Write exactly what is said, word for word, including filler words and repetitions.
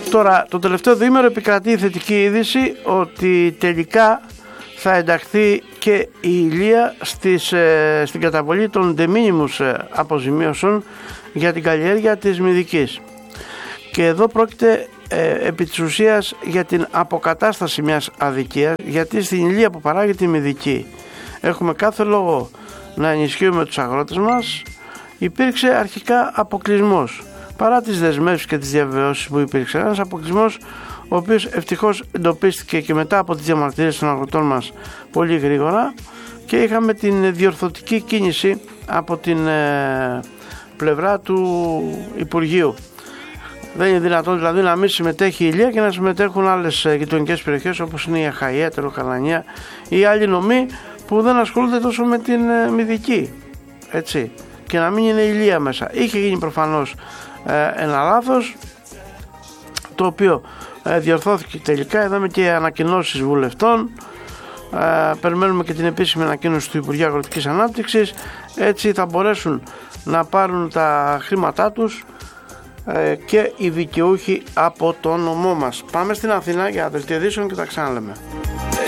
Τώρα, το τελευταίο διήμερο επικρατεί η θετική είδηση ότι τελικά θα ενταχθεί και η Ηλία στις, ε, στην καταβολή των de minimis αποζημίωσεων για την καλλιέργεια της μυδικής. Και εδώ πρόκειται ε, επί της ουσίας για την αποκατάσταση μιας αδικίας, γιατί στην Ηλία που παράγει τη μυδική έχουμε κάθε λόγο να ενισχύουμε τους αγρότες μας. Υπήρξε αρχικά αποκλεισμός, παρά τις δεσμεύσεις και τις διαβεβαιώσεις που υπήρξε, ένας αποκλεισμός ο οποίος ευτυχώς εντοπίστηκε και μετά από τις διαμαρτυρίες των αγροτών μας πολύ γρήγορα, και είχαμε την διορθωτική κίνηση από την ε, πλευρά του Υπουργείου. Δεν είναι δυνατόν δηλαδή να μην συμμετέχει η Ηλία και να συμμετέχουν άλλες γειτονικές περιοχές όπως είναι η Αχαΐα, Τεροκαλανία ή άλλοι νομοί που δεν ασχολούνται τόσο με την ε, μυδική, έτσι, και να μην είναι η Ηλία μέσα. Είχε γίνει προφανώς ε, ένα λάθος, το οποίο ε, διορθώθηκε τελικά. Είδαμε και ανακοινώσεις βουλευτών, ε, περιμένουμε και την επίσημη ανακοίνωση του Υπουργείου Αγροτικής Ανάπτυξης. Έτσι θα μπορέσουν να πάρουν τα χρήματά τους ε, και οι δικαιούχοι από το νομό μας. Πάμε στην Αθήνα για δελτίο ειδήσεων και τα ξαναλέμε.